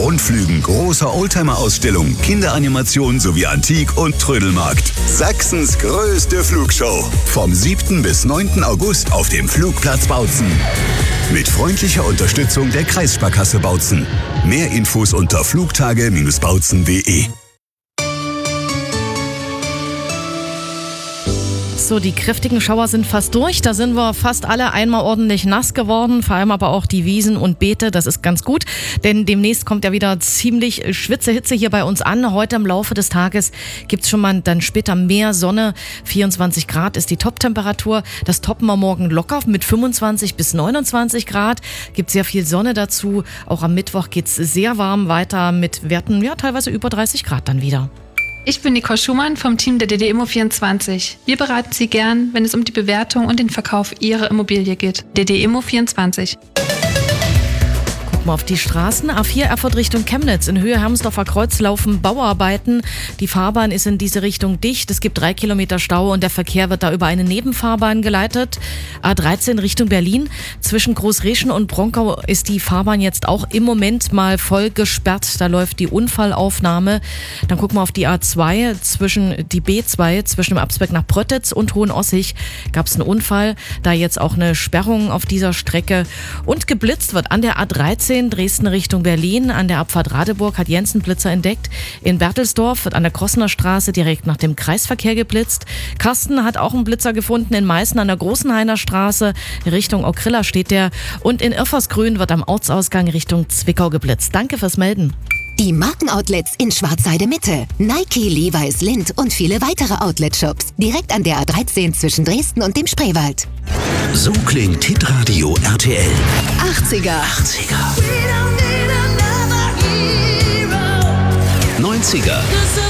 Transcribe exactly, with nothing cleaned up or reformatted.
Rundflügen, großer Oldtimer-Ausstellung, Kinderanimation sowie Antik- und Trödelmarkt. Sachsens größte Flugshow. Vom siebten bis neunten August auf dem Flugplatz Bautzen. Mit freundlicher Unterstützung der Kreissparkasse Bautzen. Mehr Infos unter flugtage Bindestrich bautzen punkt de. So, die kräftigen Schauer sind fast durch. Da sind wir fast alle einmal ordentlich nass geworden. Vor allem aber auch die Wiesen und Beete. Das ist ganz gut, denn demnächst kommt ja wieder ziemlich Schwitzehitze hier bei uns an. Heute im Laufe des Tages gibt's schon mal dann später mehr Sonne. vierundzwanzig Grad ist die Top-Temperatur. Das toppen wir morgen locker mit fünfundzwanzig bis neunundzwanzig Grad. Gibt sehr viel Sonne dazu. Auch am Mittwoch geht's sehr warm weiter mit Werten, ja, teilweise über dreißig Grad dann wieder. Ich bin Nicole Schumann vom Team der D D Immo vierundzwanzig. Wir beraten Sie gern, wenn es um die Bewertung und den Verkauf Ihrer Immobilie geht. D D Immo vierundzwanzig. Gucken wir auf die Straßen. A vier Erfurt Richtung Chemnitz. In Höhe Hermsdorfer Kreuz laufen Bauarbeiten. Die Fahrbahn ist in diese Richtung dicht. Es gibt drei Kilometer Stau und der Verkehr wird da über eine Nebenfahrbahn geleitet. A dreizehn Richtung Berlin. Zwischen Großreschen und Bronkau ist die Fahrbahn jetzt auch im Moment mal voll gesperrt. Da läuft die Unfallaufnahme. Dann gucken wir auf die A zwei, zwischen die B zwei, zwischen dem Absberg nach Pröttitz und Hohenossig gab es einen Unfall. Da jetzt auch eine Sperrung auf dieser Strecke. Und geblitzt wird an der A dreizehn, Dresden Richtung Berlin. An der Abfahrt Radeburg hat Jens einen Blitzer entdeckt. In Bertelsdorf wird an der Krossener Straße direkt nach dem Kreisverkehr geblitzt. Carsten hat auch einen Blitzer gefunden in Meißen an der Großenhainer Straße. Richtung Okrilla steht der. Und in Irfersgrün wird am Ortsausgang Richtung Zwickau geblitzt. Danke fürs Melden. Die Markenoutlets in Schwarzheide Mitte. Nike, Levi's, Lindt und viele weitere Outlet-Shops. Direkt an der A dreizehn zwischen Dresden und dem Spreewald. So klingt Hitradio R T L. achtziger. achtziger. neunziger.